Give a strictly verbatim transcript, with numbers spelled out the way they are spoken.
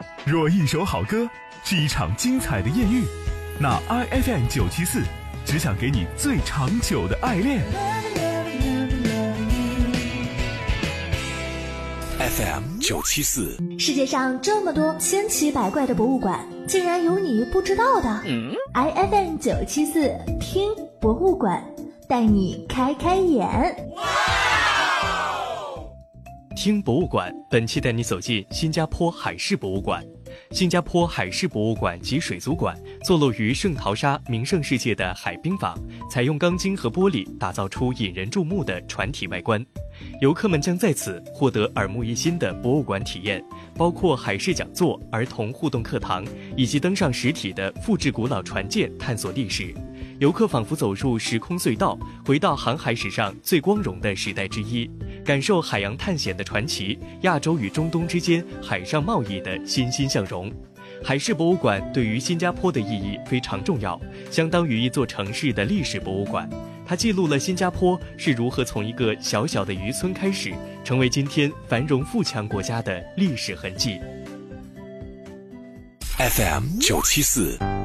若一首好歌是一场精彩的艳遇，那 I F M 九七四只想给你最长久的爱恋。 F M 九七四， 世界上这么多千奇百怪的博物馆，竟然有你不知道的。嗯、I F M 九七四听博物馆，带你开开眼。 听博物馆，本期带你走进新加坡海事博物馆。新加坡海事博物馆及水族馆坐落于圣淘沙名胜世界的海滨坊，采用钢筋和玻璃打造出引人注目的船体外观。游客们将在此获得耳目一新的博物馆体验，包括海事讲座、儿童互动课堂，以及登上实体的复制古老船舰探索历史。游客仿佛走入时空隧道，回到航海史上最光荣的时代之一，感受海洋探险的传奇，亚洲与中东之间海上贸易的欣欣向荣。海事博物馆对于新加坡的意义非常重要，相当于一座城市的历史博物馆。它记录了新加坡是如何从一个小小的渔村开始，成为今天繁荣富强国家的历史痕迹。 F M 九七四